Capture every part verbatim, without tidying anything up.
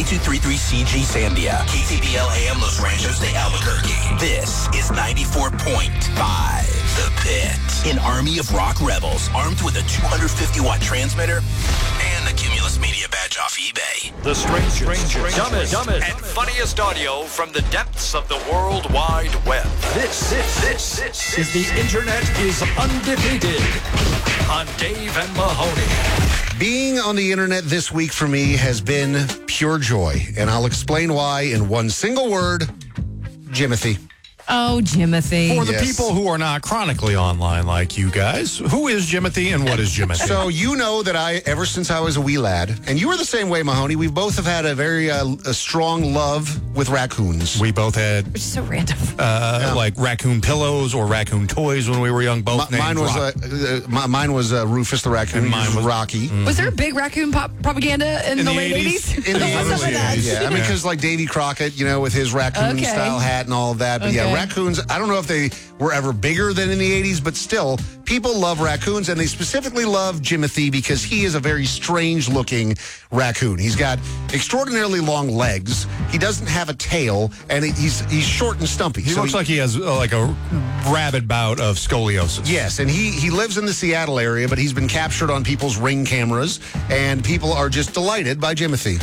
K two thirty-three C G Sandia, K T B L A M Los Ranchos de Albuquerque. This is ninety-four point five The Pit. An army of rock rebels armed with a two hundred fifty watt transmitter and a Cumulus Media badge off eBay. The strangest, strangest dumbest, dumbest, and funniest audio from the depths of the World Wide Web. This, this, this, this is The Internet is Undefeated on Dave and Mahoney. Being on the internet this week for me has been pure joy, and I'll explain why in one single word: Jimothy. Oh, Jimothy. For the Yes. people who are not chronically online like you guys, who is Jimothy and what is Jimothy? So you know that I, ever since I was a wee lad, and you were the same way, Mahoney, we both have had a very uh, a strong love with raccoons. we both had It's so random. uh, Yeah. like raccoon pillows or raccoon toys when we were young. Both M- named mine was Rock. uh, uh, my, mine was uh, Rufus the raccoon. And mine Yours was- Rocky. Was there a big raccoon pop propaganda in, In the, the late eighties? eighties? In the Some of eighties, that. yeah. I mean, because like Davy Crockett, you know, with his raccoon Okay. style hat and all of that. But yeah, Okay. raccoons, I don't know if they were ever bigger than in the eighties, but still, people love raccoons, and they specifically love Jimothy because he is a very strange looking raccoon. He's got extraordinarily long legs. He doesn't have a tail, and he's he's short and stumpy. He So looks like he has uh, like a rabid bout of scoliosis. Yes, and he, he lives in the Seattle area, but he's been captured on people's Ring cameras, and people are just delighted by Jimothy.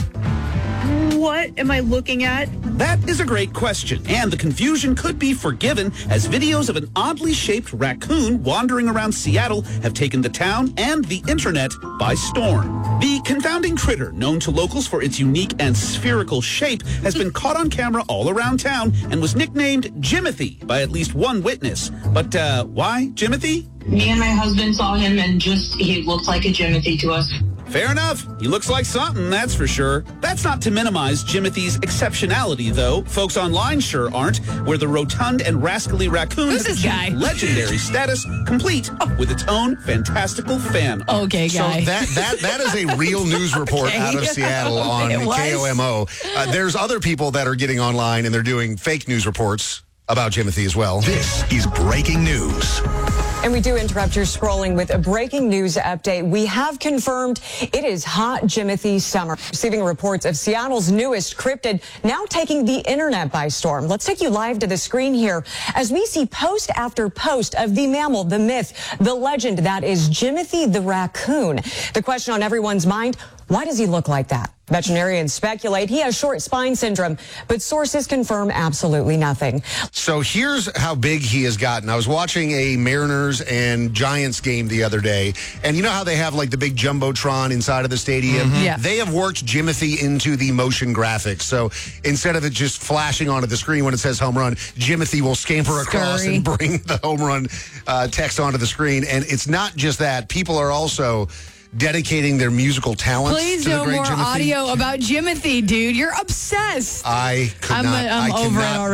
What am I looking at? That is a great question, and the confusion could be forgiven as videos of an oddly shaped raccoon wandering around Seattle have taken the town and the internet by storm. The confounding critter, known to locals for its unique and spherical shape, has been caught on camera all around town and was nicknamed Jimothy by at least one witness. But uh, why Jimothy? Me and my husband saw him and just, he looked like a Jimothy to us. Fair enough. He looks like something, that's for sure. That's not to minimize Jimothy's exceptionality, though. Folks online sure aren't, where the rotund and rascally raccoon Who's has this achieved guy? legendary status, complete with its own fantastical fan. Okay, So guy. that that that is a real news report Okay. out of Seattle on It was. K O M O. Uh, there's other people that are getting online and they're doing fake news reports about Jimothy as well. This is breaking news. And we do interrupt your scrolling with a breaking news update. We have confirmed it is hot Jimothy summer. Receiving reports of Seattle's newest cryptid now taking the internet by storm. Let's take you live to the screen here as we see post after post of the mammal, the myth, the legend that is Jimothy the raccoon. The question on everyone's mind, why does he look like that? Veterinarians speculate he has short spine syndrome, but sources confirm absolutely nothing. So here's how big he has gotten. I was watching a Mariners and Giants game the other day, and you know how they have like the big Jumbotron inside of the stadium? Yeah. They have worked Jimothy into the motion graphics. So instead of it just flashing onto the screen when it says home run, Jimothy will scamper across Scurry. and bring the home run uh, text onto the screen. And it's not just that. People are also dedicating their musical talents Please to the no great more Jimothy. audio about Jimothy, dude. You're obsessed. I could I'm, not. I'm I over it cannot already.